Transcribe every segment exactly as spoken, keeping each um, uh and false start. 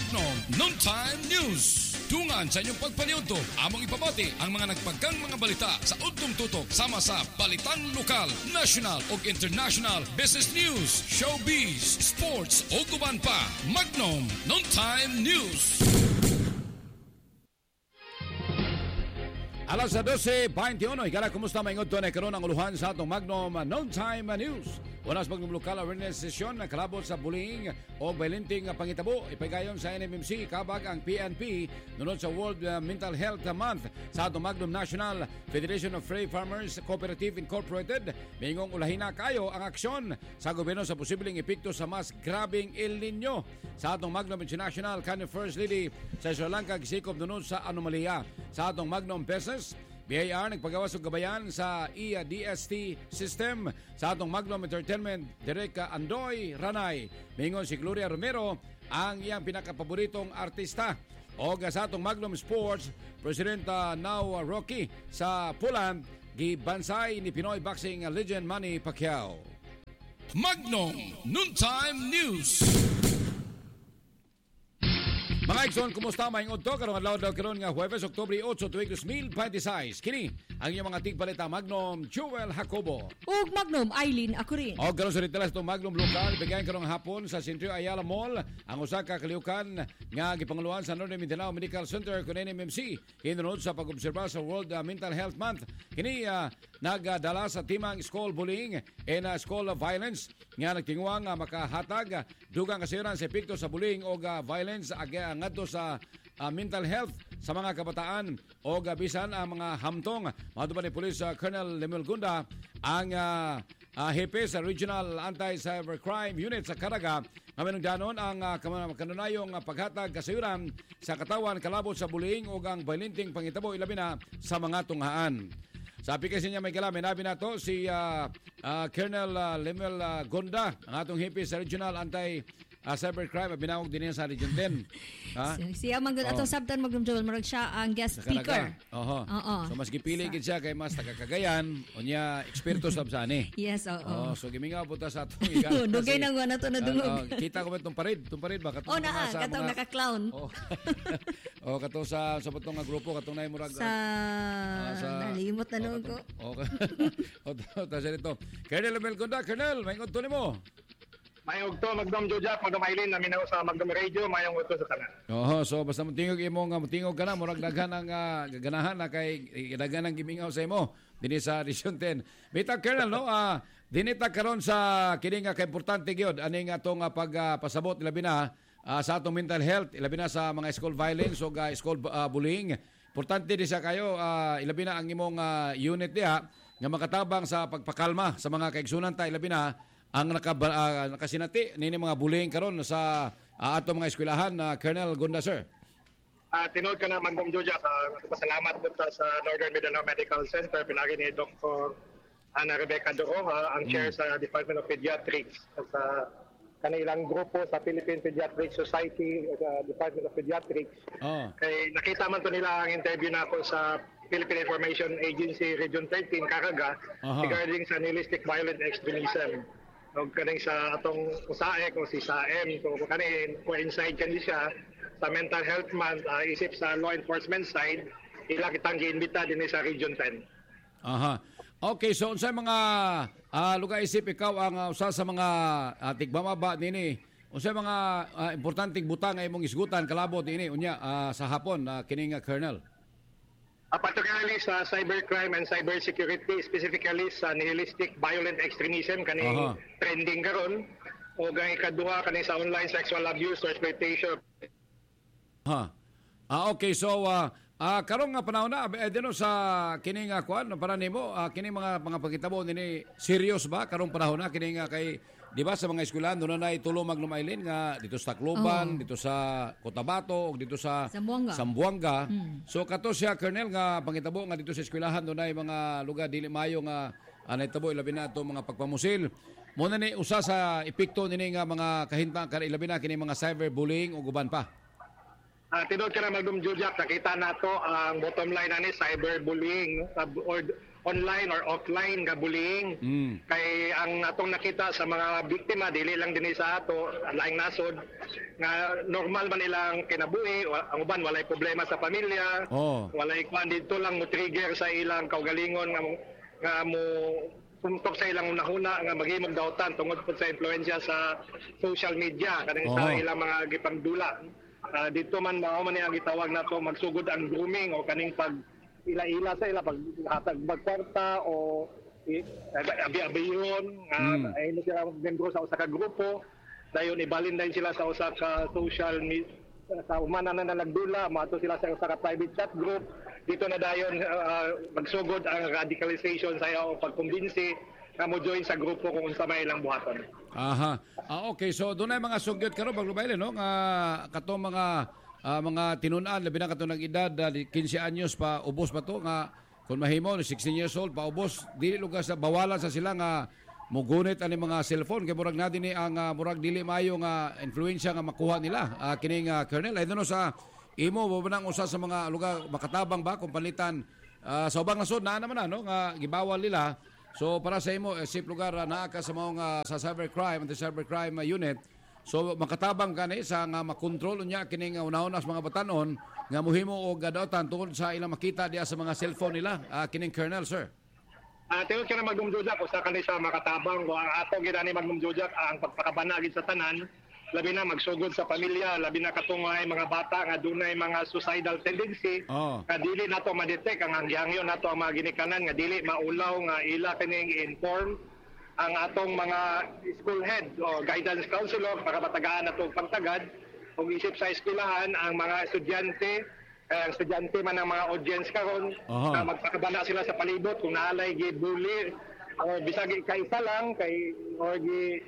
Magnum Noontime News. Tungan sa inyong pagpaniudto, among ipabati ang mga nagpagkang mga balita sa udtong tutok sama sa balitang lokal, national ug international, business news, showbiz, sports o guban pa. Magnum Noontime News. Alas dose twenty-one, ikala kumusta maingod to na karon ang uluhan sa atong Magnum Noontime News. Unas Magnum Local Awareness Session na kalabot sa bullying o violenteng pangitabo. Ipahigayon sa N M M C kabag ang P N P nunod sa World Mental Health Month sa atong Magnum National Federation of Free Farmers Cooperative Incorporated. Mingong ulahina kayo ang aksyon sa gobyerno sa posibleng epekto sa mas grabing El Nino. Sa atong Magnum International, kanhi First Lady sa Sri Lanka gisikop nunod sa anomalya. Sa atong Magnum Business, B I R nagpagawas og gabayan sa E D S T system. Sa atong Magnum Entertainment, Direk Andoy Ranay, mingon si Gloria Romero ang iyang pinakapaboritong artista. O sa atong Magnum Sports, Presidenta Now Rocky sa Poland, gibansay ni Pinoy boxing legend Manny Pacquiao. Magnum Noontime News. Mga igsoon, kumusta maingod to? Karong adlaw daw karon nga Huwebes, Oktubre eight, tuig two thousand twenty-six. Kini ang iyong mga tigbalita Magnum Joel Jacobo. Ug Magnum Eileen Akurin. O karon sa retail itong Magnum Local, bigayan karong hapon sa Centro Ayala Mall ang usa ka kaliukan nga gipanguluhan sa Northern Mindanao Medical Center kun N M M C hinunod sa pag-obserba sa World Mental Health Month. Kini uh, nagdala sa timang school bullying and uh, school violence nga nagtinguang uh, makahatag dugang kasiran sa epekto sa bullying o uh, violence ag ngadto sa uh, mental health sa mga kabataan o gabisan ang mga hamtong. Matuban ni Police uh, Colonel Lemuel Gunda ang uh, uh, hepe sa Regional Anti-Cybercrime Unit sa Caraga. Ngayon danon ang uh, kanunayong uh, paghatag kasayuran sa katawan kalabot sa bullying o ang violenteng pangitabo ilabi na sa mga tunghaan. Sa aplikasyon niya may kalamin, nabi na to si uh, uh, Colonel uh, Lemuel uh, Gonda, ang atong hepe sa Regional Anti- Uh, cybercrime, binawag din sa Region ten. Ha? Siya mag oh. atong sabtan Magnum Joel, marag siya ang guest speaker. Oho. Uh-oh. So mas gipili gid siya kay mas taga-Cagayan, unya eksperto sab sa ani. Yes, oo. Oh, so gimingaw puta sa atong ikan. Dugay nang wala to na dungog. Uh, uh, kita ko ba itong parid? Itong parid ba? Katong oh, na, katong mga... naka-clown. Oh. oh, katong sa sa patong nga grupo, katong nay murag sa uh, sa nalimot na nung ko. Okay. O ta sa dito. Colonel Lemuel Gonda, Colonel, maingod to nimo. Mayong to, Magnum Jojak, Magnum Eileen, namin ako sa Magnum Radio, mayong uto sa tanan. Oo, so basta matingog imo nga matingog ka na, murag daghan ang uh, ganahan na kay daghan ang gimingaw sa imo dinhi sa Region ten. Bita Colonel, no, uh, dinita karon sa kini nga kaimportante gyud ani nga tong uh, pagpasabot uh, labi na uh, sa atong mental health, labi na sa mga school violence o uh, school uh, bullying. Importante di sa kayo, uh, ilabi na ang imong uh, unit diha nga makatabang sa pagpakalma sa mga kaigsunan ta, ilabi na ang naka, uh, nakasinati nini mga bullying karon sa uh, ato mga eskwelahan na uh, Colonel Gonda, sir. Uh, tinood ka na Magnum Jojak, uh, pasalamat po sa Northern Mindanao Medical Center, pinagi ni Doctor Ana Rebecca Doroha, ang chair mm. sa Department of Pediatrics at sa kanilang grupo sa Philippine Pediatric Society, uh, Department of Pediatrics. Oh. Kay nakita man to nila ang interview na ako sa Philippine Information Agency Region thirteen, Caraga, uh-huh. regarding sa nihilistic violent extremism. O kaning sa atong usaek o si S A M, so kaning coincide kani siya sa mental health month, uh, isip sa law enforcement side, ila kitang giimbita din sa Region ten. Aha. Okay, so unsay mga uh, lugar isip ikaw ang uh, usa sa mga uh, tigmamaba nini? Unsay mga uh, importanteng butang nga imong isgutan kalabot ini unya uh, sa hapon uh, kini nga Colonel? Uh, particularly sa cybercrime and cybersecurity, specifically sa nihilistic violent extremism, kani uh-huh. trending karon o gay kaduha kani sa online sexual abuse or exploitation. Ha. Ah okay, so uh, uh, karong nga panahon na eh, dino sa kini nga kuan para nimo uh, kini mga mga pagkitabo nini serious ba karong panahon na kini nga kay di ba sa mga eskwelahan doon na itulo Magnum Eileen nga dito sa Tacloban, oh. dito sa Cotabato, dito sa Zamboanga. Zamboanga. Mm. So kato siya Colonel nga pangitabo nga dito sa eskwelahan doon na mga lugar dili mayo nga anay tabo ilabi na to mga pagpamusil. Mo na ni usa sa epekto nini nga mga kahintang kan ilabi na kini mga cyberbullying o guban pa. Ah, uh, tinod ka na Magnum Jojak, nakita nato ang bottom line ani cyberbullying uh, or online or offline nga bullying. Mm. Kay ang atong nakita sa mga biktima dili lang dinhi sa ato, laing nasod nga normal man ilang kinabuhi, wa- ang uban walay problema sa pamilya. Oh. Walay kwan dito lang mo trigger sa ilang kaugalingon nga mo, nga mo suntok sa ilang unahuna nga maghimog daotan tungod po sa impluwensya sa social media kaning sa Oo. ilang mga gipangdula. Ah, dito man mao man ang gitawag nato magsugod ang grooming o kaning pag ila-ila sa ila pag hatag magkwarta o i- abi-abiyon nga Mm. ay no sila membro sa usa ka grupo dayon ibalin din sila sa usa ka social media sa umana na nagdula maato sila sa usa ka private chat group dito na dayon ah, magsugod ang radicalization sa iyo o pagkumbinsi nga mo join sa grupo kung unsa may ilang buhaton. Aha. Ah, okay, so doon ay mga sugyot karon baglubaylo no nga kato mga ah, mga tinunan labi na kato ng edad ah, fifteen anyos pa ubos pa to nga kung mahimo sixteen years old pa ubos dili lugar sa bawalan sa sila nga mugunit ani mga cellphone kay murag na dinhi ang ah, murag dili maayo nga influensya nga makuha nila Ah, kining uh, Colonel I don't know sa imo ba nang usa sa mga lugar makatabang ba kung palitan ah, sa ubang nasod na naman na no nga gibawal nila. So para sa imo, eh, safe lugar uh, naa ka sa mga sa cybercrime, the cybercrime uh, unit. So makatabang ka ni sa nga makontrol unya kining uh, unahon sa mga batanon nga muhimo og gadawtan tungod sa ilang makita diya sa mga cellphone nila. Uh, kining Colonel, sir. Ah, tinud ka na magdumdujak usa ka ni sa makatabang o ang ato ginani magdumdujak ang pagpakabanagid sa tanan labi na magsugod sa pamilya labi na katungay mga bata nga dunay mga suicidal tendency Oh. nga dili nato ma-detect ang hangyangyo nato ang mga ginikanan nga dili maulaw nga ila kining inform ang atong mga school head o guidance counselor para matagaan nato pagtagad ug isip sa eskwelahan ang mga estudyante eh, ang estudyante man ang mga audience karon Aha. na magpakabana sila sa palibot kung naalay gi-bully o bisag kay isa lang kay or gi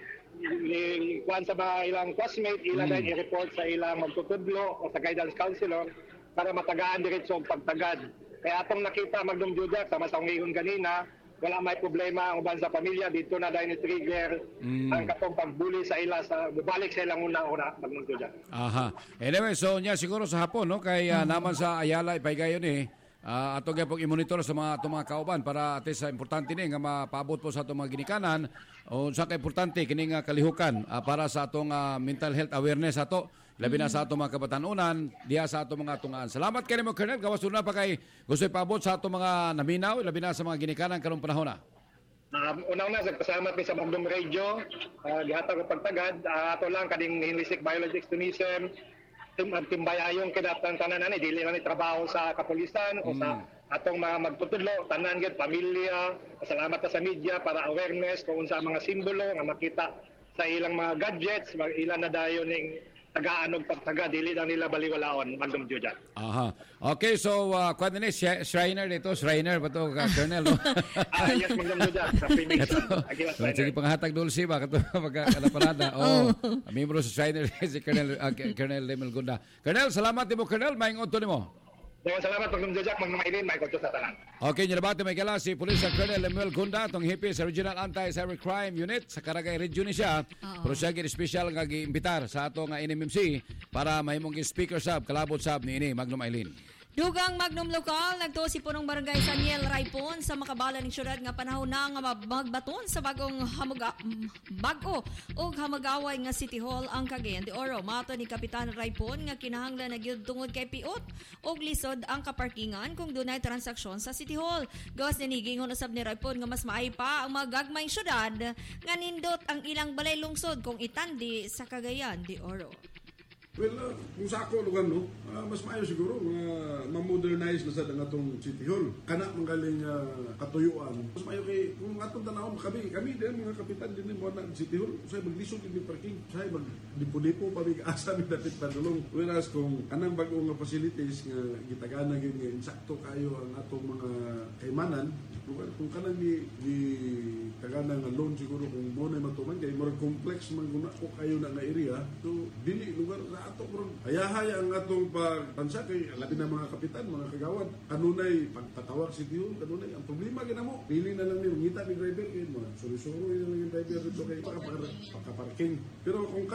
gi- kuwan sa mga ilang classmate ila Mm. dahil i-report sa ilang magtutudlo o sa guidance counselor para matagaan diretso ang pagtagad. Kaya atong nakita magdumdudyak sa masang ngayon kanina, wala may problema ang uban sa pamilya dito na dahil ni-trigger Mm. ang katong pagbuli sa ila sa bubalik sa ilang una-una magdumdudyak. Aha. Anyway, so nya siguro sa hapon no kay uh, naman sa Ayala ipaygayon eh uh, ato gyud pag i-monitor sa mga atong mga kauban para at least uh, importante ni nga mapaabot po sa atong mga ginikanan o sa ka importante kini nga kalihukan uh, para sa atong uh, mental health awareness ato labi na sa atong mga kabatanunan diha sa atong mga tungaan. Salamat kay mo Colonel gawas na pa kay gusto ipaabot sa atong mga naminaw labi na sa mga ginikanan karong panahon na. Uh, una-una, nagpasalamat mi sa Magdum Radio, uh, gihatag og pagtagad, uh, ato lang kading nihilisik biology extremism, tim timbayayong kinatang tanan ani dili na ni trabaho sa kapulisan o sa atong mga magtutudlo tanan gyud pamilya. Salamat ta sa media para awareness kung unsa ang mga simbolo nga makita sa ilang mga gadgets, mag ilan na dayon ning tagaan og pagtaga dili lang nila baliwalaon Magdum Jujan. Aha. Okay, so uh, kwan ni Shriner dito, Shriner ba to ka Colonel no? Ah, yes, Magdum Jujan sa Freemason. Agiwas So, sige panghatag dulce ba kato magkakalaparada. Oh, membro sa Shriner si Colonel uh, Colonel Lemel Gunda. Colonel, salamat nimo Colonel, maayong udto nimo. Dayon salamat Magdum Jujan, magnumailin may kutso sa tanan. Okay, nilabati may kala si Police Colonel Lemuel Gunda, itong hipi sa Regional Anti-Cybercrime Unit sa Karagay Region ni siya. Pero siya special nga gi-imbitar sa ato nga N M M C para mahimong speaker sab, kalabot sab ni ini Magnum Ailin. Dugang Magnum Lokal, nagto si punong barangay Saniel Raipon sa makabala ng syudad nga panahon na nga magbaton sa bagong hamuga, bago o hamagaway nga City Hall ang Cagayan de Oro. Mato ni Kapitan Raipon nga kinahanglan na gyud tungod kay piot og lisod ang kaparkingan kung dunay transaksyon sa City Hall. Gawas ni gingon usab ni Raipon nga mas maay pa ang magagmayng syudad nga nindot ang ilang balay lungsod kung itandi sa Cagayan de Oro. Well, uh, kung sa ako lugar, no, uh, mas maayo siguro mga ma-modernize na sa dangatong City Hall. Kana manggaling uh, katuyuan. Mas maayo kay kung atong tanawon kami, kami din mga kapitan din mo na City Hall. Say maglisod din parking, say mag dipo-dipo pa big asa mi dapat padulong. Whereas kung kanang bag-o nga facilities nga gitagana gyud nga insakto kayo ang atong mga kaymanan, kung kanang ni di tagana nga loan siguro kung mo na matuman kay more complex man guna ko kayo na nga area. So dili lugar sa ato bro. Hayahaya ang atong pagpansa kay labi na mga kapitan, mga kagawad. Kanunay pagtatawag si Dio, kanunay ang problema ginamo. Pili na lang ni ngita ni driver kay mga suri-suri na lang yung driver dito kay pakaparking. Pero kung kana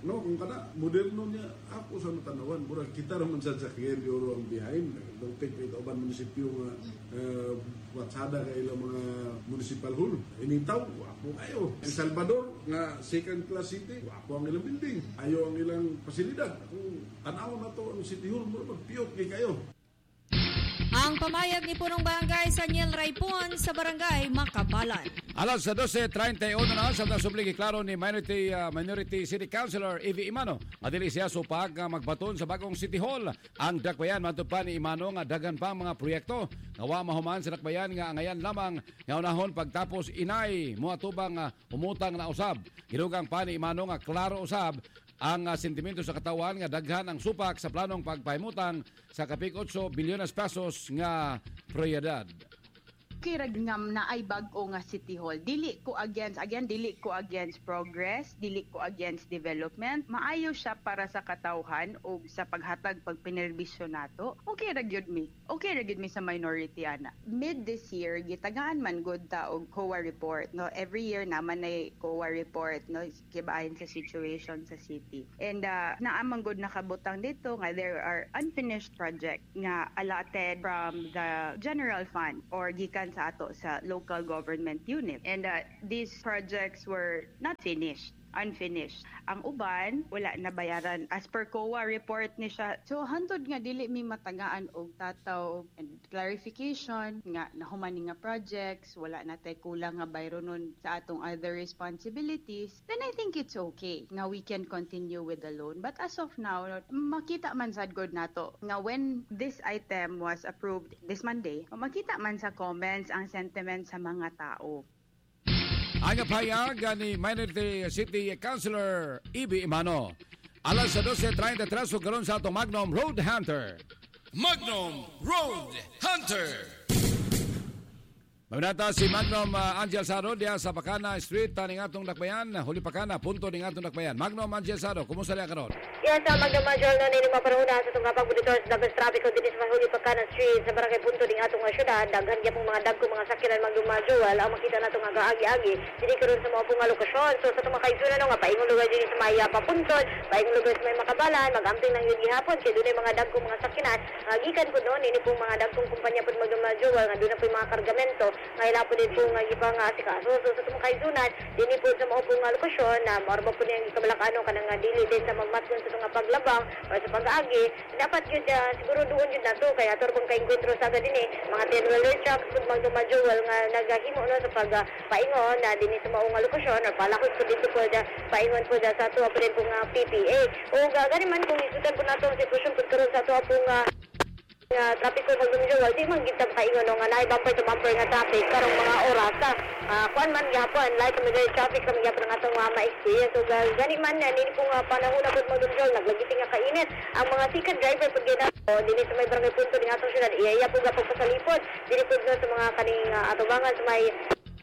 No, kung kana, moderno niya, ako sa matanawan, murag kita naman sa sakyan, euro ang behind. Dagtay pa ito, munisipyo nga, uh, watsada ka ilang mga municipal hall. Initaw, wapo kayo. El Salvador, nga second class city, wapo ang ilang building. Ayaw ang ilang pasilidad. Kung tanaw na to ang city hall, mura magpiyot kay kayo. Ang pamayag ni punong barangay Saniel Raipon sa barangay Makabalan. Alas sa dose treinta y uno na sa nasubling klaro ni Minority uh, Minority City Councilor Evie Imano. Madili siya supag uh, magbaton sa bagong City Hall. Ang dakbayan matupan ni Imano nga dagan pa mga proyekto. Nawa mahuman sa dakbayan nga angayan lamang nga unahon pagtapos inay muatubang uh, umutang na usab. Gidugang pa ni Imano nga klaro usab ang uh, sentimento sa katawan nga daghan ang supak sa planong pagpahimutan sa kapik eight bilyones pesos nga proyedad. Kirag ngam na ay bag-o nga City Hall. Dili ko against, again, dili ko against progress, dili ko against development. Maayo siya para sa katawhan o sa paghatag pagpinerbisyo nato. Okay ra gyud mi. Okay ra gyud mi sa minority ana. Mid this year gitagaan man gud ta og C O A report, no. Every year naman ay C O A report, no, kibahin sa situation sa city. And uh, naamang gud nakabutang dito nga there are unfinished project nga allotted from the general fund or gikan sa ato sa local government unit. And uh, these projects were not finished, unfinished. Ang uban, wala na bayaran. As per C O A report ni siya, so hantod nga dili mi matagaan og tataw and clarification nga nahuman nga projects, wala na tay kulang nga bayronon sa atong other responsibilities, then I think it's okay nga we can continue with the loan. But as of now, makita man sad good nato nga when this item was approved this Monday, makita man sa comments ang sentiment sa mga tao. Ang payag ni Minority City Councilor Evie Imano. Alas sa dose treinta y tres karon sa atong Magnum Road Hunter. Magnum Road Hunter. Magnata si Magnum uh, Angel Saro diya sa Bacana Street taning atong dakbayan, huli Bacana punto ning atong dakbayan. Magnum Angel Saro, kumusta liya karon? Yes, sa Magnum Angel na nini maparuna sa itong kapag monitor sa Douglas Traffic o dinis mahuli Bacana Street sa barangay punto ning atong syudad. Daghan gyapon mga dagko mga sakyanan Magnum Majual ang makita nato nga gaagi-agi dili karon sa mga punga lokasyon. So sa itong makaigsunan no nga paingon lugar dinhi sa Maya papuntod, paingon lugar sa may Makabalan, magamping nang yun gihapon kay dunay mga dagko mga sakyanan. Uh, gikan pud no nini pong mga dagkong kumpanya pud Magnum Majual nga dunay mga kargamento nga ila po din po nga ipang asikaso. So sa itong kaisunan, dini po sa mga pong lokasyon na marba po niyang ikabalakano ka nga dili din sa magmatson sa itong paglabang o sa pag-aagi. Dapat yun uh, siguro doon yun na to. Kaya ito pong ka-encuentro sa agad din eh. Mga ten-wheeler trucks po mga dumajual nga nagahimo no, sa pag-paingon na dini sa mga lokasyon o palakot po dito po da, paingon po da, sa ito po din po nga P P A. O gagani man kung isutan po nato ang sitwasyon po karon sa ito po nga nga traffic ko magdumjual, di man kita kaingon nga naay bumper to bumper nga traffic karong mga oras sa uh, kuan man gyapon light kami diri traffic kami gyapon nga atong mga ma-experience. So gani man na dili po nga panahon na pud magdumjual naglagiti nga kainit ang mga sikat driver pud gina o dili sa may barangay punto ning atong syudad iya po ga pagpasalipod dili pud sa mga kaning uh, atubangan sa may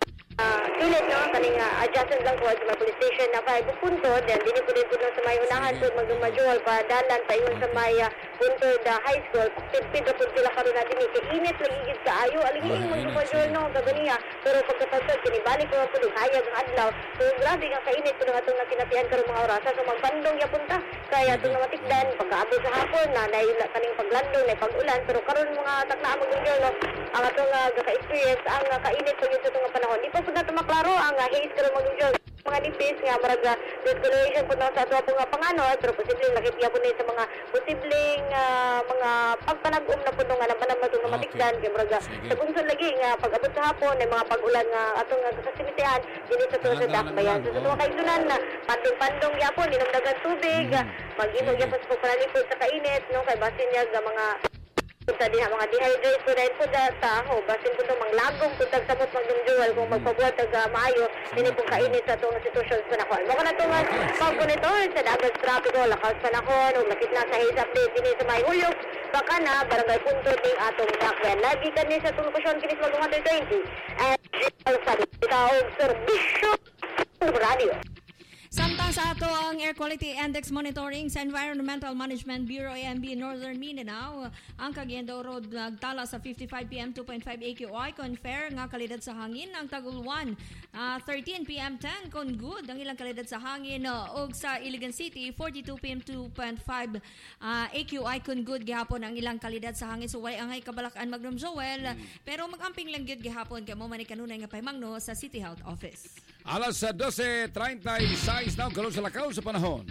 Uh, sulit no, kaning uh, adjacent lang po sa may police station na pa ipupunto, then dini po din po sa may unahan po magdumajual pa dalan pa yun sa may uh, punto da high school, pipid po sila karon natin ni kay init lagigid sa ayo aligid magdumajual no gaganiya, pero pagkatapos kinibalik ko po din hayag ang adlaw. So grabe nga kainit po nga atong nakinatian karon mga oras so magpandong gyapon ta kaya atong namatikdan pagkaabot sa hapon na nay kaning paglandong nay pag-ulan, pero karon mga takna magdumajual no, ang atong uh, ka-experience ang uh, kainit po yun sa itong panahon. Di pa po nato maklaro ang uh, haze karon magdumajual mga nipis nga maraga discoloration po na sa ato po nga pangano, pero posibleng nakitiya po na sa mga posibleng uh, mga pagpanag-um na po nga naman naman itong matikdan kaya maraga sa bunsod lagi nga pag-abot sa hapon ay mga pag-ulan nga atong nga kasimitean din sa to sa dakbayan. So sa mga kaisunan na pandong-pandong yapon inumdagan tubig mm. mag-imog yapon sa pagpanalipod sa kainit no kay basin niya nga mga punta diha mga dehydrate po dahil po data ho basin po itong manglagong puntag samot magdumjual kung magpabuhat ag uh, maayo dini pong kainit sa itong sitwasyon sa panahon. Baka na itong pag-monitor sa Douglas Traffic o lakas panahon o lakit na sa haze update dini sa may Hulyo baka na barangay punto ding atong dakbayan. Lagi kani sa itong lokasyon kinis mag-one twenty and sa itaog serbisyo radio. Samtang sa ato ang Air Quality Index Monitoring sa Environmental Management Bureau A M B Northern Mindanao, ang Cagayan Road nagtala sa fifty-five p m two point five A Q I kon fair nga kalidad sa hangin. Ang Taguluan uh, thirteen p m ten kon good ang ilang kalidad sa hangin, uh, ug sa Iligan City forty-two p m two point five uh, A Q I kon good gihapon ang ilang kalidad sa hangin. So way angay kabalakan Magnom Joel, mm. pero magamping lang gyud gihapon kay mo man kanunay nga pahimangno sa City Health Office. Alas twelve thirty-six na galon sa lakaw sa panahon.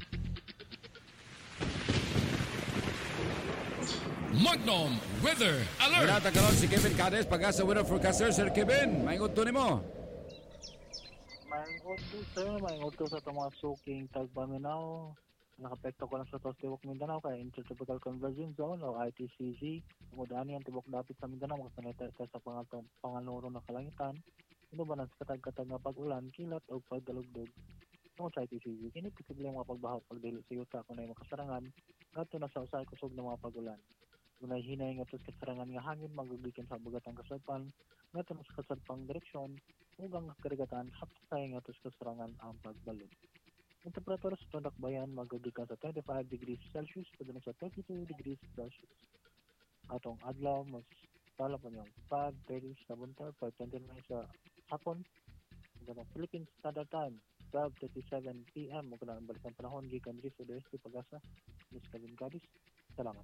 Magnum Weather Alert! Pinata karon si Kevin Cades, pag-asa weather forecaster. Sir Kevin, maingot to nimo. Maingot to sir, maingot to sa mga suking Tagpaminaw. Nakapekto ko lang sa Tibok Mindanao kay Intertropical Convergence Zone o I T C Z. Umudani ang tibok dapit sa Mindanao, makasanita sa pangatong panganuro ng kalangitan. Inubanan sa katag-katag nga pag-ulan, kilat o pagdalugdog. Ang sa I T C Z, kini posible mga pagbahok pagdili sa yuta kung na makasarangan, ngato na sa usay kusog ng mga pag-ulan. Kung na hinay nga ito kasarangan nga hangin, magubikin sa bugatang kasadpan, ngato na sa kasadpang direksyon, ugang karigatan, hapsay nga ito kasarangan ang pagbalog. Ang temperatura sa Tondak Bayan, magubikin sa twenty-five degrees Celsius, pwede sa thirty-two degrees Celsius. Atong adlaw, mas tala pa niyong five thirty sa bunta, five twenty-nine sa hapon. Ganang Philippine Standard Time, twelve thirty-seven p m Mugla ang balikan panahon, gikan diri sa D S T Pag-asa. Miss Kevin Cades, salamat.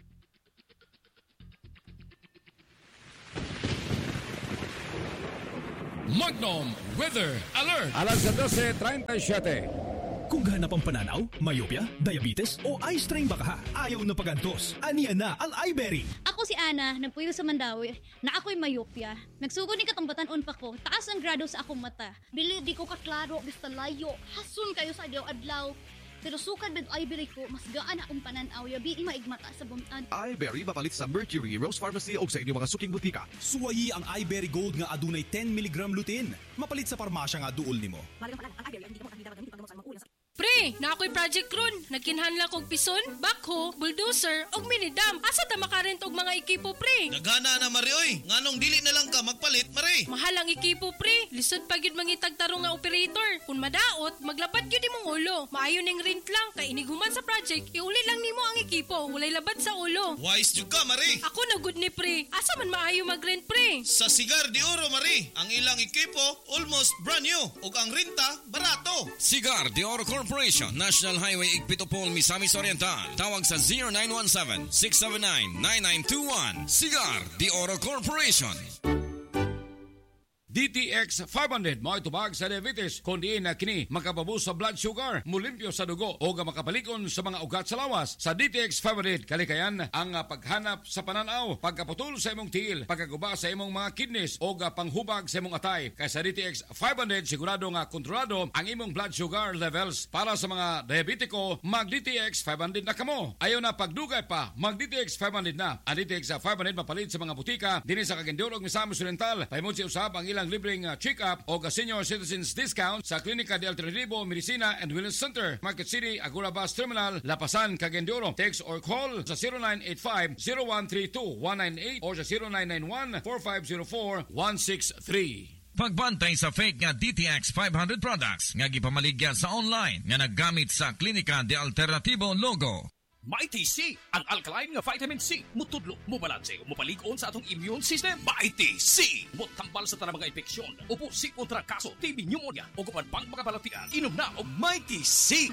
Magnum Weather Alert! Alas twelve thirty-seven. Kung ganap ang pananaw, myopia, diabetes o eye strain baka ha, ayaw na pagantos. Aniya na ang iBerry. Ako si Ana, nagpuyo sa Mandawi, na ako'y myopia. Nagsugod ni katambatan unpa ko, taas ang grado sa akong mata. Dili di ko kaklaro, basta layo, hasun kayo sa adlaw-adlaw. Pero sukad med iBerry ko, mas gaan akong pananaw, yabi maigmata sa bumtan. iBerry mapalit sa Mercury, Rose Pharmacy o sa inyong mga suking butika. Suwayi ang iBerry Gold nga adunay ten milligram lutein. Mapalit sa parmasya nga duol nimo. Pre, na ako'y Project Ron. Nagkinhanla kong pison, backhoe, bulldozer, og minidam. Asa ta makarent og mga ekipo, pre? Nagana na, Mari, oy. Nganong dili na lang ka magpalit, Mari? Mahal ang ekipo, pre. Lisod pa gyud mangitag tarong nga operator. Kung madaot, maglabat gyud imong ulo. Maayo ning rent lang, kay iniguman sa project, iuli lang nimo ang ekipo. Walay labat sa ulo. Wise jud ka, Mari. Ako na good ni, pre. Asa man maayo mag-rent, pre? Sa Cigar de Oro, Mari. Ang ilang ekipo, almost brand new. Og ang renta, barato. Cigar de Oro Corporation, National Highway Igpitopol, Misamis Oriental. Tawag sa zero nine one seven, six seven nine, nine nine two one. Cigar de Oro Corporation. D T X five hundred mo itubag sa diabetes kundi na kini makababu sa blood sugar, mulimpyo sa dugo o makapalikon sa mga ugat sa lawas. Sa D T X five hundred kalikayan ang paghanap sa pananaw, pagkaputol sa imong tiil, pagkaguba sa imong mga kidneys o panghubag sa imong atay. Kaya sa D T X five hundred sigurado nga kontrolado ang imong blood sugar levels. Para sa mga diabetiko, mag D T X five hundred na kamo. Ayaw na pagdugay pa, mag D T X five hundred na. Ang D T X five hundred mapalit sa mga butika dinhi sa Cagayan, Misamis Oriental. Pahimod si usab ang ilang libreng uh, check-up o senior citizens discount sa Klinika de Alternativo Medicina and Wellness Center, Market City, Agora Bus Terminal, Lapasan, Cagayan de Oro. Text or call sa zero nine eight five, zero one three two, one nine eight or sa zero nine nine one, four five zero four, one six three. Pagbantay sa fake nga D T X five hundred products nga gipamaligya sa online nga naggamit sa Klinika de Alternativo logo. Mighty C, ang alkaline nga vitamin C. Mutudlo, mubalanse, mupalig-on sa atong immune system. Mighty C, mutambal sa tanang mga infeksyon. Upo si kontra kaso, T B pneumonia, o kupan pang makapalatian. Inom na og Mighty C.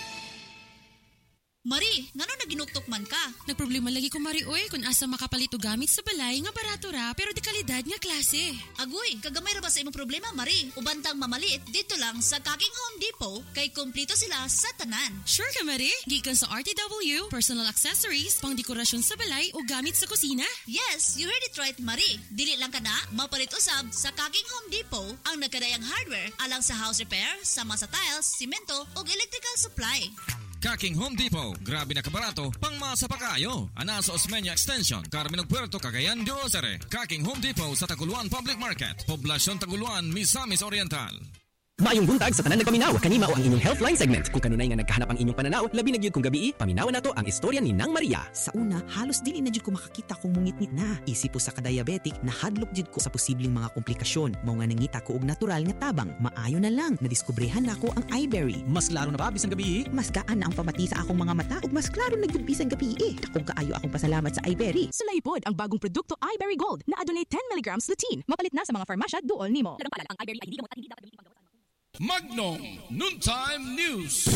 Mari, ngano naginuktok man ka? Nagproblema lagi ko, Mari, oy, kung asa makapalito gamit sa balay nga barato ra, pero di kalidad nga klase. Agoy, kagamay ra ba sa imong problema, Mari? Ubantang mamalit, dito lang sa Kaking Home Depot, kay kumplito sila sa tanan. Sure ka, Mari? Gikan sa R T W, personal accessories, pang dekorasyon sa balay o gamit sa kusina? Yes, you heard it right, Mari. Dili lang ka na, mapalit usab sa Kaking Home Depot, ang nagkadayang hardware, alang sa house repair, sama sa tiles, simento, o electrical supply. Kaking Home Depot, grabe na kabarato, pang masa pa kayo. Ana sa Osmeña Extension, Carmen Puerto, Cagayan de Oro. Kaking Home Depot sa Taguluan Public Market, Poblasyon Taguluan, Misamis Oriental. Maayong buntag sa tanan nagpaminaw, kanima o ang inyong Healthline segment. Kung kanunay nga nagkahanap ang inyong pananaw, labi na gyud kung gabi, paminawan nato ang istorya ni Nang Maria. Sa una, halos dili na jud ko makakita kung mungit-ngit na. Isip po sa ka-diabetic, nahadlok jud ko sa posibleng mga komplikasyon. Mao nga nangita ko og natural nga tabang. Maayo na lang, nadiskubrehan nako ang iBerry. Mas klaro na ba bisan gabi? Mas gaan na ang pamati sa akong mga mata ug mas klaro na gyud bisan gabi. Dakong kaayo akong pasalamat sa iBerry. Sulay pod ang bagong produkto iBerry Gold na adunay ten milligrams lutein. Mapalit na sa mga farmasya duol nimo. Ang iBerry ay hindi gamot at hindi dapat gamitin panggamot. Magnum Noontime News.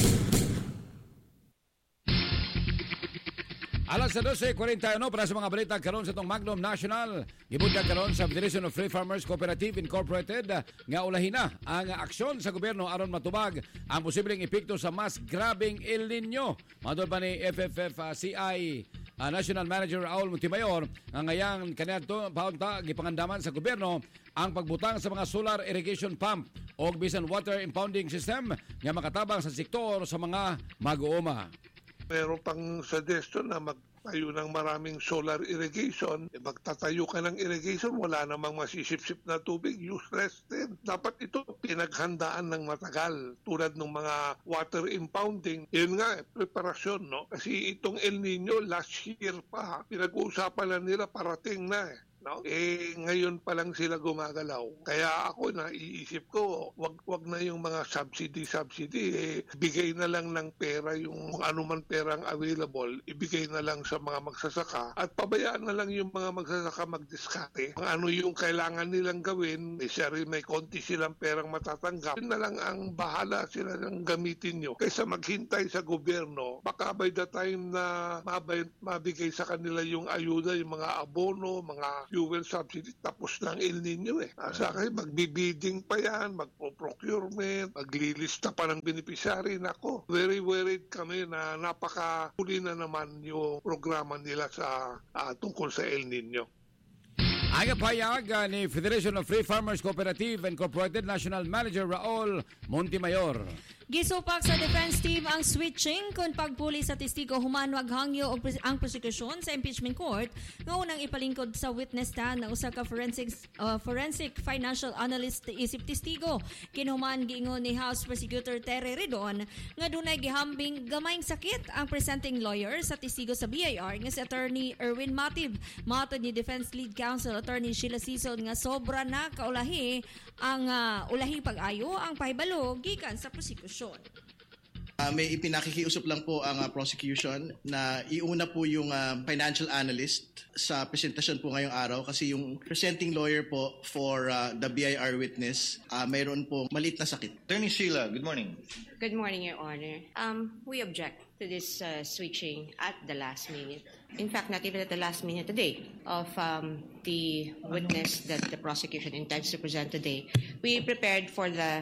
Alas sa dose forty-one para sa mga balita karon sa itong Magnum National. Gibuntag karon sa Federation of Free Farmers Cooperative Incorporated nga ulahin na ang aksyon sa gobyerno aron matubag ang posibleng epekto sa mas grabing El Nino. Madol pa ni F F F uh, C I uh, National Manager Raul Montemayor nga ngayang kaniadto paunta gipangandaman sa gobyerno ang pagbutang sa mga solar irrigation pump o bisan water impounding system nga makatabang sa sektor sa mga mag-uuma. Meron pang suggestion na magtayo ng maraming solar irrigation. E magtatayo ka ng irrigation, wala namang masisip-sip na tubig, useless din. Dapat ito pinaghandaan ng matagal tulad ng mga water impounding. Yun nga, preparasyon, no? Kasi itong El Nino, last year pa, pinag-uusapan na nila parating na eh. No? Eh, ngayon pa lang sila gumagalaw. Kaya ako, naiisip ko, wag, wag na yung mga subsidy-subsidy. Eh, bigay na lang ng pera, yung anuman perang available, ibigay na lang sa mga magsasaka. At pabayaan na lang yung mga magsasaka magdiskarte. Kung ano yung kailangan nilang gawin, eh, siya rin may konti silang perang matatanggap. Yun na lang ang bahala sila ng gamitin nyo. Kaysa maghintay sa gobyerno, baka by the time na mabay, mabigay sa kanila yung ayuda, yung mga abono, mga fuel subsidy, tapos ng El Nino eh. Sa akin, magbibidding pa yan, magpo-procurement, maglilista pa ng beneficiary. Nako, very worried kami na napaka-huli na naman yung programa nila sa uh, tungkol sa El Nino. Ang payag uh, ni Federation of Free Farmers Cooperative Incorporated National Manager Raul Montemayor. Gisupak sa defense team ang switching kung pagpuli sa testigo human wag hangyo og ang prosecution sa impeachment court nga unang ipalingkod sa witness stand ng usa ka forensic uh, forensic financial analyst isip testigo. Kinuman giingon ni House Prosecutor Terry Redon nga dunay gihambing gamayng sakit ang presenting lawyer sa testigo sa B I R nga si Attorney Erwin Matib. Matod ni Defense Lead Counsel Attorney Sheila Sison nga sobra na kaulahi ang uh, ulahi pag-ayo ang pahibalo gikan sa prosecution. Uh, may ipinakikiusap lang po ang uh, prosecution na iuna po yung uh, financial analyst sa presentasyon po ngayong araw kasi yung presenting lawyer po for uh, the B I R witness, uh, mayroon po maliit na sakit. Attorney Sheila, good morning. Good morning, Your Honor. Um, we object to this uh, switching at the last minute. In fact, not even at the last minute today of um, the witness that the prosecution intends to present today. We prepared for the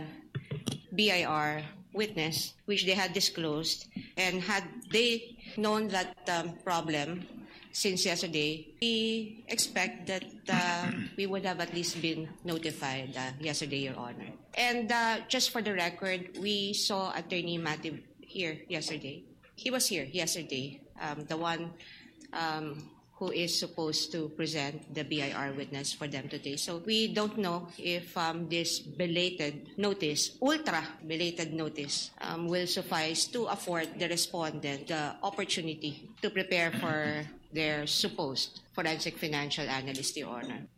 B I R witness, which they had disclosed, and had they known that um, problem since yesterday, we expect that uh, we would have at least been notified uh, yesterday, Your Honor. And uh, just for the record, we saw Attorney Matib here yesterday. He was here yesterday, um, the one um, who is supposed to present the B I R witness for them today. So we don't know if um, this belated notice, ultra belated notice, um, will suffice to afford the respondent the opportunity to prepare for their supposed forensic financial analyst, Your Honor.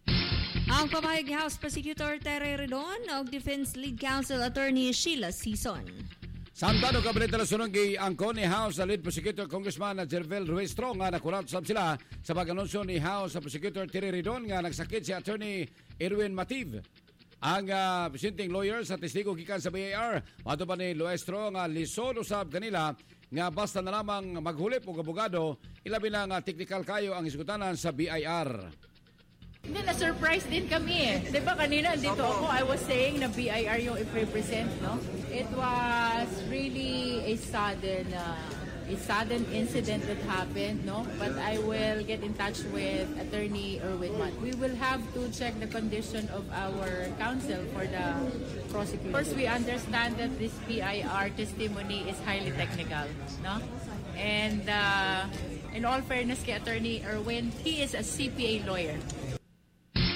Ang pamahayag ni House Prosecutor Terry Redon o Defense Lead Counsel Attorney Sheila Sison. Samtano kabalita na sunod kay angko ni House Lead Prosecutor Congressman Jervel Ruestro nga nakurat sab sila sa pag-anunsyo ni House Prosecutor Terry Redon nga nagsakit si Attorney Erwin Matib. Ang uh, presenting lawyer sa testigo gikan sa B I R, mato pa ni Ruestro nga lisod usab kanila nga basta na lamang maghulip og abogado, ilabi na nga technical kayo ang isgutanan sa B I R. Hindi, na-surprise din kami eh. Diba kanina dito ako, I was saying na B I R yung i-represent, no? It was really a sudden, uh, a sudden incident that happened, no? But I will get in touch with Attorney Erwin Matt. We will have to check the condition of our counsel for the prosecution. Of course, we understand that this B I R testimony is highly technical, no? And uh, in all fairness kay Attorney Erwin, he is a C P A lawyer.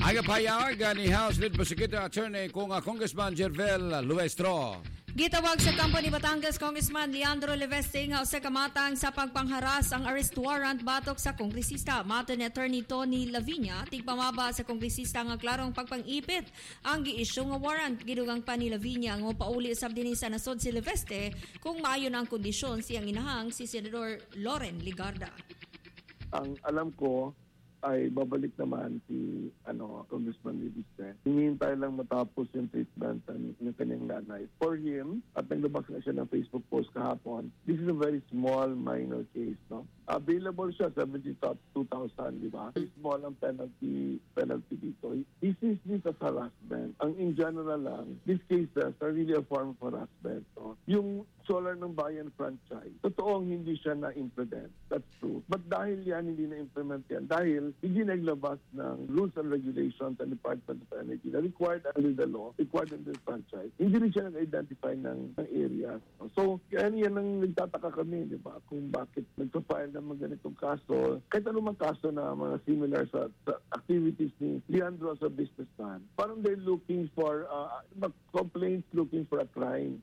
Ay kapayag ni House Lead Prosecutor Attorney kung uh, Congressman Jervel Luestro. Gitawag sa kampo ni Batangas Congressman Leandro Leveste nga sa kamatang sa pagpangharas ang arrest warrant batok sa kongresista. Mato ni Attorney Tony Lavinia, tigpamaba sa kongresista nga klarong pagpangipit ang gi-issue nga warrant. Gidugang pa ni Lavinia nga pauli usab dinhi sa nasod si Leveste kung maayo na ang kondisyon siyang inahang si Senador Loren Ligarda. Ang alam ko ay babalik naman si ano Congressman Leviste. Hinihintay lang matapos yung treatment ng, ng kanyang nanay. For him, at naglabas na siya ng Facebook post kahapon, this is a very small, minor case. No? Available siya, seventy-two thousand, di ba? Very small ang penalty, penalty dito. He sees this as harassment. Ang in general lang, these cases are really a form of harassment. No? Yung solar ng bayan franchise, totoong hindi siya na-implement. That's true. But dahil yan, hindi na-implement yan. Dahil hindi naglabas ng rules and regulations ng Department of Energy na required under the law, required under the franchise. Hindi rin siya nag-identify ng, ng areas. So, yan yan ang nagtataka kami, di ba? Kung bakit nagpa-file ng mga ganitong kaso. Kahit anumang kaso na mga similar sa, sa activities ni Leandro as a businessman. Parang they're looking for, uh, complaints looking for a crime.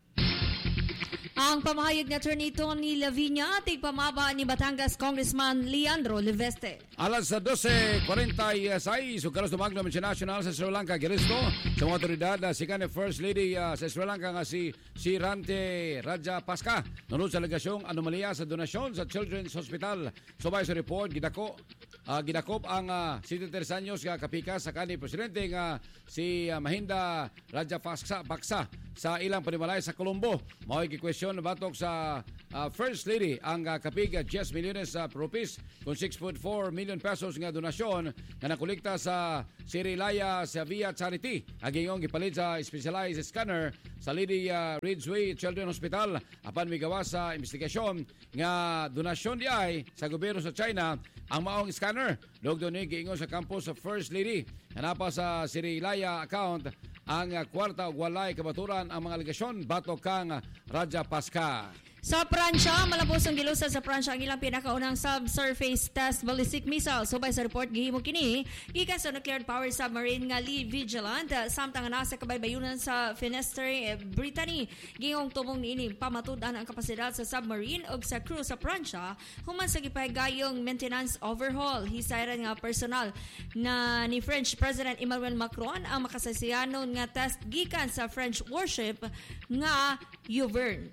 Ang pamahayag ni Attorney Tony Lavinia, tigpamaba ni Batangas Congressman Leandro Leveste. Alas twelve forty-six, sukaros Magnum International sa Sri Lanka, Giristo, sa mga otoridad, si Kane First Lady uh, sa Sri Lanka nga si si Rante Raja Paska, nunod sa legasyong anomalya sa donasyon sa Children's Hospital. Subay sa report, gidako, uh, gidakop ang uh, seventy-three anyos nga kapika sa kani presidente nga si uh, Mahinda Raja Paska, Paksa sa ilang panimalay sa Colombo. Mao'y kikwestiyon batok sa uh, First Lady ang uh, kapig ten milyones uh, rupees kung six point four million pesos nga donasyon nga nakolekta sa Sirilaya sa Via Charity. Agingong gipalit sa specialized scanner sa Lady uh, Ridgeway Children's Hospital apan migawa sa investigasyon nga donasyon di ay sa gobyerno sa China ang maong scanner. Lugdo ni giingon sa campus sa First Lady hanapa sa Sirilaya account ang kwarta o walay kabaturan ang mga aligasyon batok kang Raja Paska. Sa Pransya, malabos ang gilusa sa Pransya ang ilang pinakaunang subsurface test ballistic missile. Subay sa report, gihimo kini gikan sa nuclear power submarine nga Lee Vigilant samtang nasa kabaybayunan sa Finisterre, Brittany. Gingong tumong niini pamatud-an ang kapasidad sa submarine ug sa crew sa Pransya human sa gipahigayong maintenance overhaul. Hisayran nga personal na ni French President Emmanuel Macron ang makasasiyanon nga test gikan sa French warship nga Yuverne.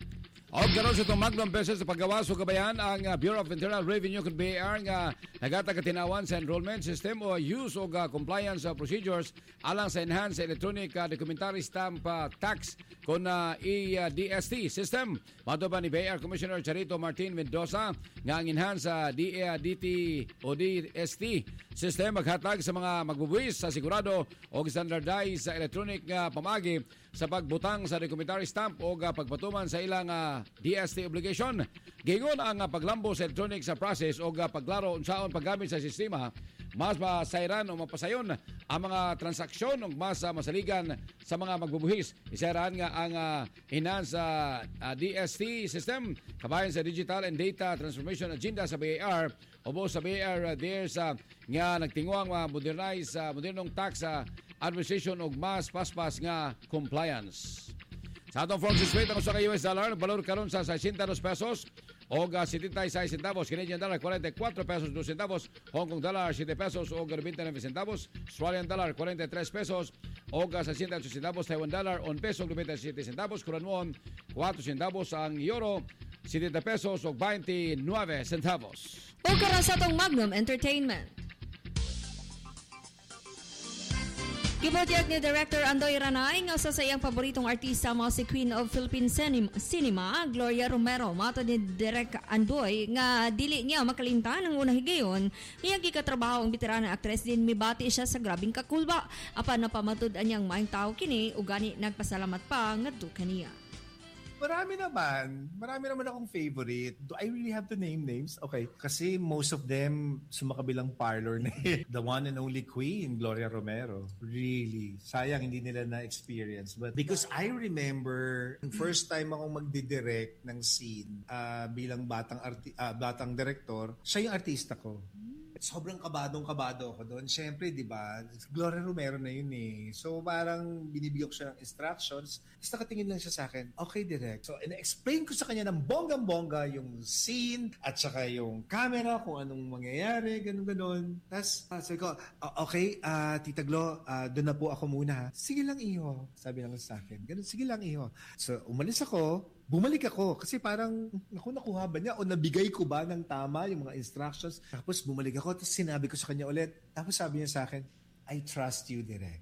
O garon sa itong Magnum beses sa paggawa sa kabayan ang uh, Bureau of Internal Revenue kung B R nga nagatagkatinawan sa enrollment system o use o uh, compliance uh, procedures alang sa enhanced electronic uh, documentary stamp uh, tax kung uh, E D S T system. Mato ba ni B R Commissioner Charito Martin Mendoza nga ang enhanced uh, D T o D S T system maghatag sa mga magbubuwis sa sigurado o standardized sa electronic nga uh, pamagi sa pagbutang sa documentary stamp o uh, pagpatuman sa ilang uh, D S T obligation. Gingon ang uh, paglambo sa electronic sa process o uh, paglaro unsaon paggamit sa sistema mas masayran o mapasayon ang mga transaksyon o mas uh, masaligan sa mga magbubuhis. Isayran nga ang uh, enhanced uh, uh, D S T system kabayan sa Digital and Data Transformation Agenda sa B I R o sa B I R uh, there's uh, nga nagtingwang uh, modernize uh, modernong tax uh, administration og mas paspas nga compliance. Sa atong Forex rate ang usa ka U S dollar balor karon sa sixty-two pesos og uh, seventy-six centavos, Canadian dollar forty-four pesos two centavos, Hong Kong dollar seven pesos og twenty-nine centavos, Australian dollar forty-three pesos og uh, sixty-eight centavos, Taiwan dollar one peso ninety-seven centavos, Korean won four centavos, ang euro seventy pesos og twenty-nine centavos. O karon sa atong Magnum Entertainment. Gibotiak ni Director Andoy Ranay nga sa sayang paboritong artista mao si Queen of Philippine Cinema, Gloria Romero. Mato ni Direk Andoy nga dili niya makalimtan ang unang higayon niya gikatrabaho ang veteranang aktres din mibati siya sa grabing kakulba. Apan napamatud anyang maayong tao kini ug gani nagpasalamat pa ngadto kaniya. Marami naman. Marami naman akong favorite. Do I really have to name names? Okay. Kasi most of them sumakabilang parlor na the one and only Queen, Gloria Romero. Really. Sayang hindi nila na-experience. But because I remember, first time akong magdidirect ng scene uh, bilang batang, arti- uh, batang director, siya yung artista ko. sobrang kabadong-kabado ako doon. Siyempre, di ba, Gloria Romero na yun eh. So, parang binibigyan ko siya ng instructions. Tapos nakatingin lang siya sa akin, okay, direct. So, in-explain ko sa kanya ng bonggang-bongga yung scene at saka yung camera, kung anong mangyayari, ganun-ganon. Tapos, uh, sabi ko, okay, uh, Tita Glo, uh, doon na po ako muna. Sige lang, iho. Sabi lang sa akin. Ganun, sige lang, iho. So, umalis ako. Bumalik ako kasi parang ako nakuha ba niya o nabigay ko ba ng tama yung mga instructions. Tapos bumalik ako tapos sinabi ko sa kanya ulit. Tapos sabi niya sa akin, I trust you, Direk.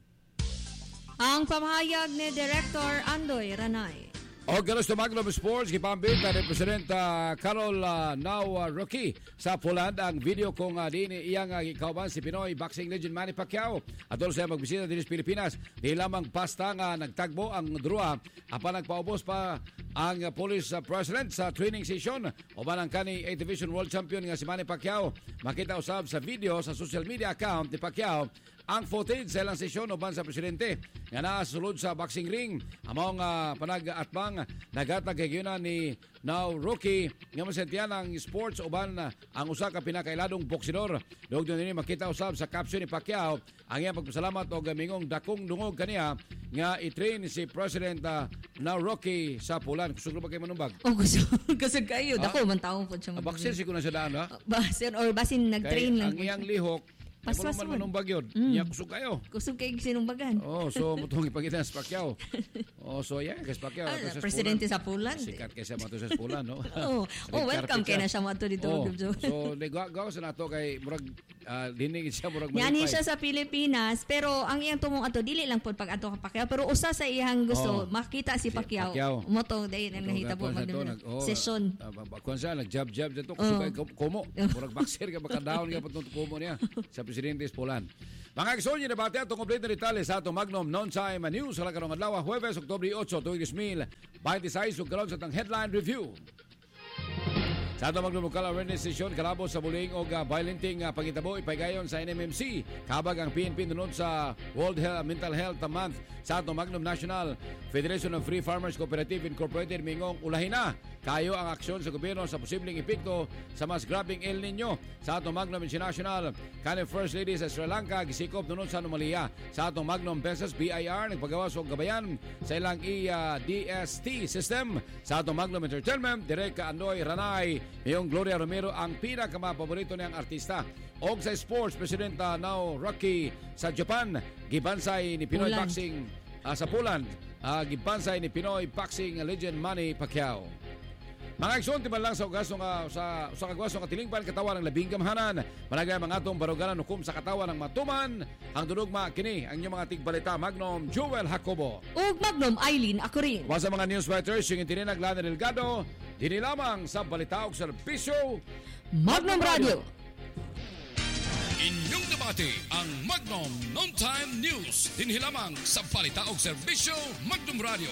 Ang pamahayag ni Director Andoy Ranay. O galos to Magnum Sports, gipambit na ni President uh, Carol uh, now uh, Rocky sa Poland ang video kung uh, din iyang uh, ikauban si Pinoy boxing legend Manny Pacquiao. Atol siya magbisita din sa Pilipinas. Di lamang pasta nga nagtagbo ang drua apan nagpaubos pa ang uh, police uh, president sa training session uban ang kani eighth Division World Champion nga si Manny Pacquiao. Makita usab sa video sa social media account ni Pacquiao ang footage sa ilang sesyon uban sa presidente nga nasulod sa boxing ring. Among uh, panag-atbang nagatag kay ni now Rocky nga masentiyan ang sports uban uh, ang usa ka pinakailadong boksidor. Dugod ni makita usab sa caption ni Pacquiao ang iyang pagpasalamat og mingong dakong dungog kaniya nga i-train si President uh, now Rocky sa Poland. Kusog ba kay manumbag? Oh, gusto kusog kayo. Dako man taong po siya. Baksin si kuno sa daan ha? Basin or basin nag-train lang. Ang iyang lihok Paspas man manumbag yun. Mm. Iya kusog kayo. Kusog kayo sinumbagan. Oh, so mutong ipakita sa Pacquiao. Oh, so yeah, kasi Pacquiao. Ah, presidente sa Poland. Sikat kay siya mato sa Poland, no? oh, oh welcome kay na siya mato dito. Oh, so, nagawa sa nato kay murag uh, dinig siya murag malipay. Yan siya sa Pilipinas, pero ang iyang tumong ato dili lang pod pag ato ka Pacquiao, pero usa sa iyang gusto oh, makita si Pacquiao. Si Moto day nang nahitabo mag oh, session. Uh, Kuan siya nag-jab-jab dito kusog kay komo. Murag boxer ka makadaon ka patungtong komo niya sa presidente sa Poland. Mga kason, yung nabate at kompleto detalye sa atong Magnum Non-Time News sa lakarong adlaw, Huwebes, Oktubre eight, tuwing two thousand twenty-six, ug karon sa atong headline review. Sa atong Magnum Local Awareness Session, kalabot sa buling o uh, violenting uh, pangitabo ipagayon sa N M M C. Kabag ang P N P dunod sa World Health, Mental Health Month sa atong Magnum National Federation of Free Farmers Cooperative Incorporated mingong ulahin na kayo ang aksyon sa gobyerno sa posibleng epekto sa mas grabing El Nino. Sa atong Magnum International, kanang First Lady sa Sri Lanka gisikop dunod sa anomalya. Sa atong Magnum Business B I R nagpagawas og gabayan sa ilang I D S T system. Sa atong Magnum Entertainment, Direk Andoy Ranay yung Gloria Romero ang pinakamapaborito niyang artista. Og sa sports, Presidenta now Rocky sa Japan, gibansay ni Pinoy Poland. Boxing uh, sa Poland, uh, gibansay ni Pinoy boxing legend Manny Pacquiao. Mga aksyon, timan lang sa ugasong uh, sa, sa kagwasong katilingpan katawan ng labing gamhanan. Managay mga atong baruganan hukom sa katawan ng matuman. Ang dunugma kini ang inyong mga tigbalita Magnum Joel Jacobo. Ug Magnum Eileen Acurin. Wasa mga news writers yung itinenag Lana Delgado. Dini lamang sa balita og serbisyo Magnum Radio. Inyong debate ang Magnum Non-Time News. Dinhi lamang sa balita og serbisyo Magnum Radio.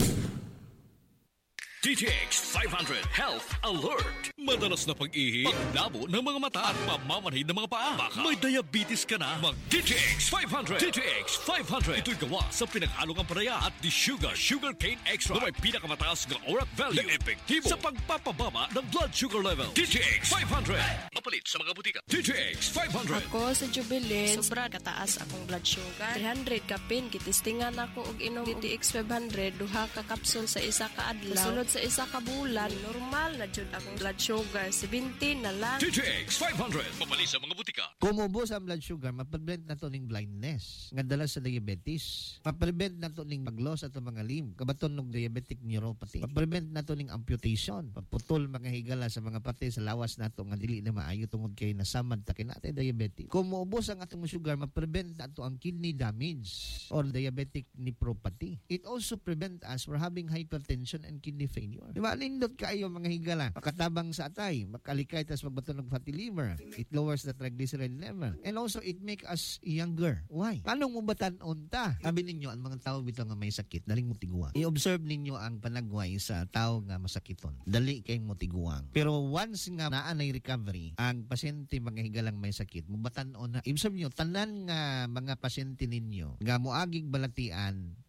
D T X five hundred Health Alert. Madalas na pag-ihi, paglabo ng mga mata at pamamanhid ng mga paa. Baka may diabetes ka na, mag-D T X five hundred. D T X five hundred. Ito'y gawa sa pinag-along ang panaya at di-sugar, sugar cane extra na may pinakamataas ng O R A C value na epektibo sa pagpapababa ng blood sugar level. D T X five hundred. Mapalit sa mga butika. D T X five hundred. Ako sa Jubilin, sobra kataas akong blood sugar. three hundred kapin, kitistingan ako og inom D T X five hundred, duha ka kapsul sa isa ka adlaw. Sa isa ka bulan, normal na jud akong blood sugar. seventeen na lang. D T X five hundred. Mapalit sa mga butika. Kumubo sa blood sugar, maprevent na to ning blindness. Nga dala sa diabetes. Maprevent na to ning mag-loss ato mga limb. Kabaton ng diabetic neuropathy. Maprevent na to ning amputation. Pagputol mga higala sa mga pati sa lawas nato nga dili na maayo tungod kay nasamad ta kinatay diabetic. Kumubo ang atong sugar, maprevent na to ang kidney damage or diabetic nephropathy. It also prevent us from having hypertension and kidney failure. Diba, nindot kayo mga higala. Makatabang sa atay, makalikay, tas magbato ng fatty liver. It lowers the triglyceride level. And also, it make us younger. Why? Paano mo ba tanon ta? Sabi ninyo, ang mga tao bitaw nga may sakit, daling mo tiguang. I-observe ninyo ang panagway sa tao nga masakiton. Dali kay mo tiguang. Pero once nga naanay recovery, ang pasyente mga higalang may sakit, mubatan-on na. I-observe nyo, tanan nga mga pasyente ninyo, nga moagig balatian,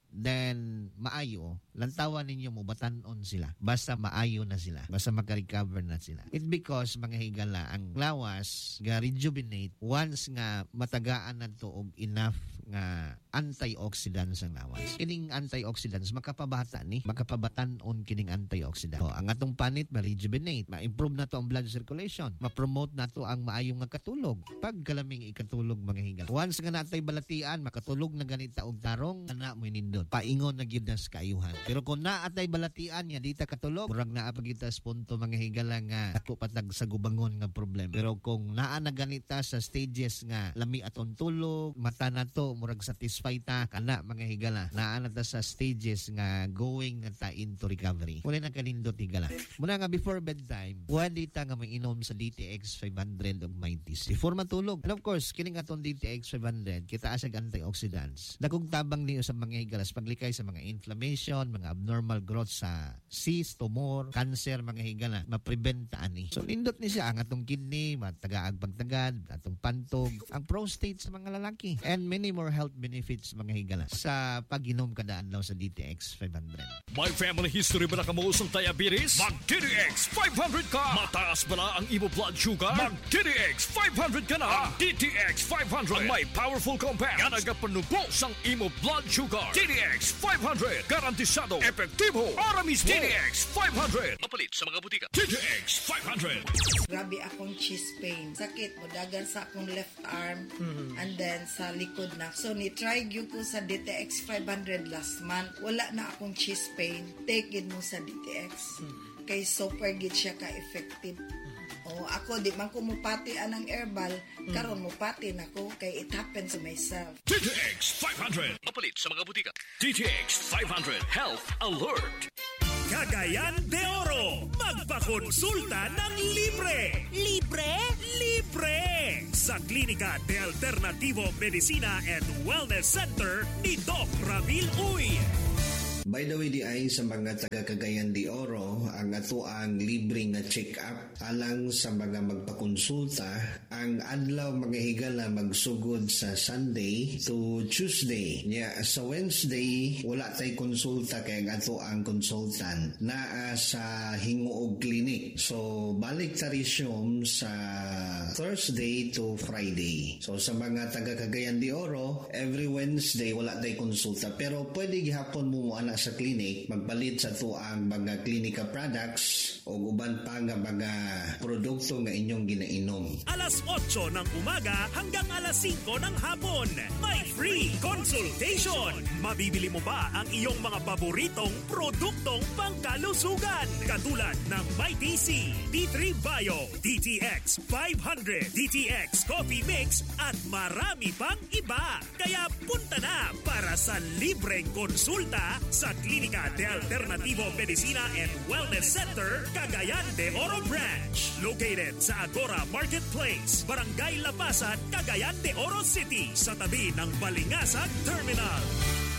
then maayo, lantawan ninyo mo batanon sila. Basta maayo na sila. Basta makarecover na sila. It because mga higala, ang lawas ga rejuvenate once nga matagaan na to og enough nga antioxidants ang lawas. Kining antioxidants makapabata ni, makapabatanon kining antioxidant. So, ang atong panit ma-rejuvenate, ma-improve na to ang blood circulation, ma-promote na to ang maayong nga katulog. Pag kalaming ikatulog mga higala. Once nga natay balatian, makatulog na ganita og tarong, ana mo nindot. Paingon na gyud nas kaayuhan. Pero kung naatay balatian nya dita katulog, murag naa pagitas punto mga higala nga ako patag sa gubangon nga problem. Pero kung naa na ganita sa stages nga lami aton tulog, mata na to murag satisfied ta kana mga higala. Naa na ta sa stages nga going na ta into recovery. Wala na kanindot higala. Muna nga before bedtime, pwede ta nga mainom sa D T X five hundred og Mighties before matulog. And of course, kining aton D T X five hundred kita asag antioxidants. Dagog tabang niyo sa mga higalas paglikay sa mga inflammation, mga abnormal growth sa cyst, tumor, cancer, mga higala, ma-prevent ta ani. So nindot ni siya ang atong kidney, matagaag pagtagad, atong pantog, ang prostate sa mga lalaki, and many more health benefits mga higala sa pag-inom kada adlaw sa D T X five hundred. May family history ba na kamuusong diabetes? Mag-D D X five hundred ka! Mataas ba na ang imo blood sugar? Mag-D D X five hundred ka na! Ang D T X five hundred ang may powerful compound nga nagapanubos ang imo blood sugar. D D X five hundred, garantisado, epektibo, para mismo. D D X five hundred, mapalit sa mga butika. D D X five hundred. Grabe akong chest pain. Sakit mo dagan sa akong left arm mm-hmm. and then sa likod na. So ni-try gyud ko sa D T X five hundred last month. Wala na akong chest pain. Take it mo sa D T X. Mm-hmm. Kay super gid siya ka-effective. Oh, ako di man ko mupati anang herbal, mm. karon mupati nako kay it happens to myself. D T X five hundred, mapalit sa mga butika. D T X five hundred Health Alert. Cagayan de Oro, magpakonsulta ng libre. Libre? Libre! Sa Klinika de Alternativo Medicina and Wellness Center ni Doc Ramil Uy. By the way, di ay sa mga taga Cagayan de Oro, ang ato ang libre nga check-up alang sa mga magpakonsulta. Ang adlaw mga higala magsugod sa Sunday to Tuesday. Yeah, sa Wednesday, wala tay konsulta kay ang ato ang consultant naa sa Hinguog Clinic. So, balik ta resume sa Thursday to Friday. So, sa mga taga Cagayan de Oro, every Wednesday wala tay konsulta. Pero pwede gihapon mo ana sa clinic, magpalit sa to ang mga klinika products o uban pa nga mga produkto nga inyong ginainom. Alas otso ng umaga hanggang alas singko ng hapon. May free consultation. Mabibili mo ba ang iyong mga paboritong produktong pangkalusugan? Katulad ng Mighty C, D three Bio, D T X five hundred, D T X Coffee Mix at marami pang iba. Kaya punta na para sa libreng konsulta sa Klinika de Alternativo Medicina and Wellness Center, Cagayan de Oro Branch. Located sa Agora Marketplace, Barangay Lapasan, Cagayan de Oro City, sa tabi ng Balingasag Terminal.